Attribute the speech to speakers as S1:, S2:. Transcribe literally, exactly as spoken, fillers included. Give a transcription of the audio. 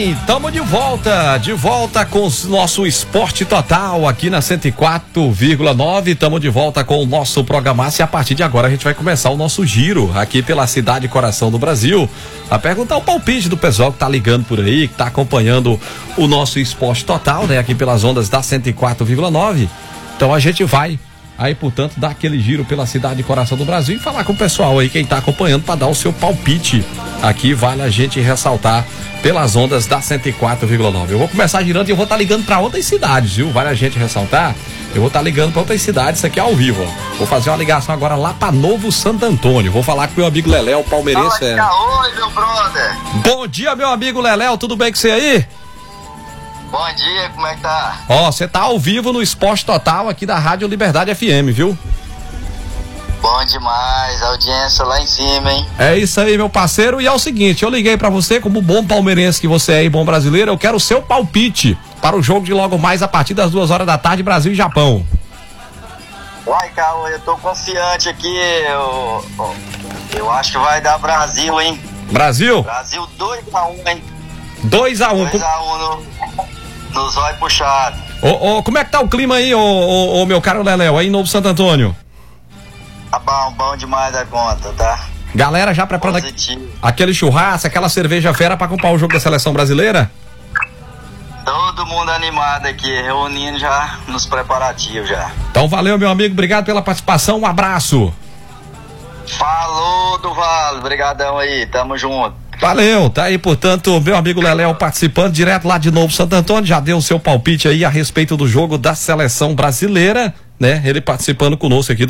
S1: bem, estamos de volta, de volta com o nosso Esporte Total aqui na cento e quatro vírgula nove, estamos de volta com o nosso programaço e a partir de agora a gente vai começar o nosso giro aqui pela cidade e coração do Brasil, a perguntar o palpite do pessoal que tá ligando por aí, que tá acompanhando o nosso Esporte Total, né, aqui pelas ondas da cento e quatro vírgula nove, então a gente vai aí, portanto, dar aquele giro pela cidade e coração do Brasil e falar com o pessoal aí, quem tá acompanhando, para dar o seu palpite. Aqui vale a gente ressaltar pelas ondas da cento e quatro vírgula nove. Eu vou começar girando e eu vou estar tá ligando para outras cidades, viu? Vale a gente ressaltar. Eu vou estar tá ligando para outras cidades, isso aqui é ao vivo. Ó. Vou fazer uma ligação agora lá para Novo Santo Antônio. Vou falar com meu amigo Leléo, palmeirense.
S2: É. Oi, meu brother.
S1: Bom dia, meu amigo Leléo, tudo bem com você aí?
S2: Bom dia, como é que tá?
S1: Ó, você tá ao vivo no Esporte Total aqui da Rádio Liberdade F M, viu?
S2: Bom demais, audiência lá em cima, hein?
S1: É isso aí, meu parceiro, e é o seguinte, eu liguei pra você como bom palmeirense que você é e bom brasileiro, eu quero o seu palpite para o jogo de logo mais a partir das duas horas da tarde, Brasil e Japão.
S2: Uai, Caô, eu tô confiante aqui, eu, eu acho que vai dar Brasil, hein?
S1: Brasil?
S2: Brasil dois a um, hein?
S1: dois a um.
S2: dois a um no, no zóio puxado.
S1: Ô, ô, como é que tá o clima aí, ô, ô, ô meu caro Leléo, aí em Novo Santo Antônio?
S2: Tá bom, bom demais da conta, tá?
S1: Galera já preparando aqui, aquele churrasco, aquela cerveja fera pra acompanhar o jogo da seleção brasileira?
S2: Todo mundo animado aqui, reunindo já nos preparativos já.
S1: Então valeu, meu amigo, obrigado pela participação, um abraço.
S2: Falou, Duval, brigadão aí, tamo junto.
S1: Valeu, tá aí, portanto, meu amigo Leléo participando direto lá de Novo Santo Antônio, já deu o seu palpite aí a respeito do jogo da seleção brasileira, né? Ele participando conosco aqui do